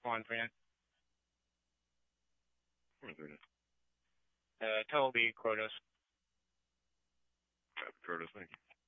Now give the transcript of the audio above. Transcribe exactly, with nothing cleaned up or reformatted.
One for you. One thirty. Uh, Toby Quotas. Copy, Curtis. Thank you.